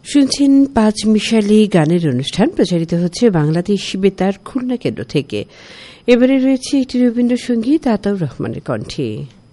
শুনছেন পাঁচ মিশালি গানের অনুষ্ঠান প্রচারিত হচ্ছে বাংলাদেশ বেতার খুলনা কেন্দ্র থেকে। এবারে রয়েছে একটি রবীন্দ্রসঙ্গীত আতাউর রহমানের কণ্ঠে।